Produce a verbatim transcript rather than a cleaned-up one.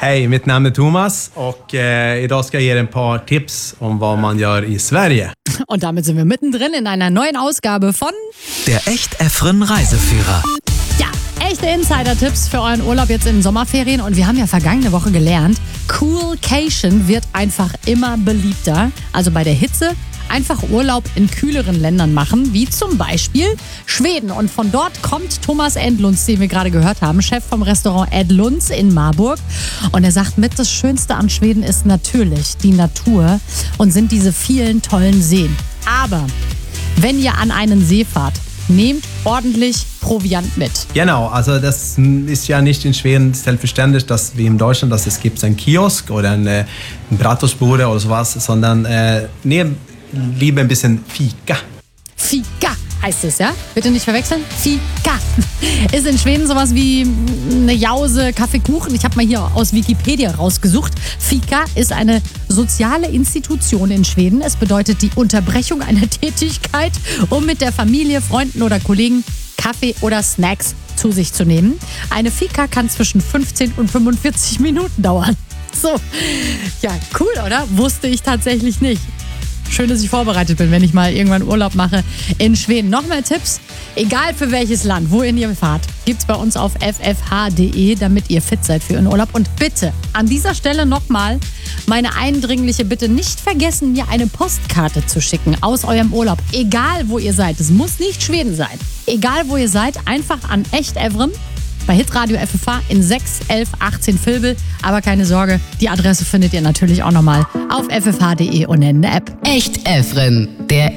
Hej, mitt namn är Thomas och eh, idag ska jag ge er ein paar Tipps um was man gör i Sverige. Und damit sind wir mittendrin in einer neuen Ausgabe von Der Echt-Efren Reiseführer. Ja, echte Insider-Tipps für euren Urlaub jetzt in den Sommerferien. Und wir haben ja vergangene Woche gelernt, Coolcation wird einfach immer beliebter. Also bei der Hitze einfach Urlaub in kühleren Ländern machen, wie zum Beispiel Schweden. Und von dort kommt Thomas Endlunds, den wir gerade gehört haben, Chef vom Restaurant Edlunds in Marburg. Und er sagt mit, das Schönste an Schweden ist natürlich die Natur und sind diese vielen tollen Seen. Aber wenn ihr an einen See fahrt, nehmt ordentlich Proviant mit. Genau, also das ist ja nicht in Schweden selbstverständlich, dass wie in Deutschland, dass es gibt einen Kiosk oder eine, eine Bratwurstbude oder sowas, sondern äh, nehmt lieber ein bisschen Fika. Fika heißt es, ja? Bitte nicht verwechseln. Fika ist in Schweden sowas wie eine Jause, Kaffeekuchen. Ich habe mal hier aus Wikipedia rausgesucht. Fika ist eine soziale Institution in Schweden. Es bedeutet die Unterbrechung einer Tätigkeit, um mit der Familie, Freunden oder Kollegen Kaffee oder Snacks zu sich zu nehmen. Eine Fika kann zwischen fünfzehn und fünfundvierzig Minuten dauern. So, ja, cool, oder? Wusste ich tatsächlich nicht. Schön, dass ich vorbereitet bin, wenn ich mal irgendwann Urlaub mache in Schweden. Noch mehr Tipps, egal für welches Land, wohin ihr fahrt, gibt's bei uns auf f f h punkt d e, damit ihr fit seid für euren Urlaub. Und bitte, an dieser Stelle nochmal meine eindringliche Bitte, nicht vergessen, mir eine Postkarte zu schicken aus eurem Urlaub. Egal, wo ihr seid. Es muss nicht Schweden sein. Egal, wo ihr seid, einfach an Echt-Efren bei Hitradio F F H in sechs elf achtzehn Vilbel. Aber keine Sorge, die Adresse findet ihr natürlich auch nochmal auf f f h punkt d e und in der App. Echt-Efren, der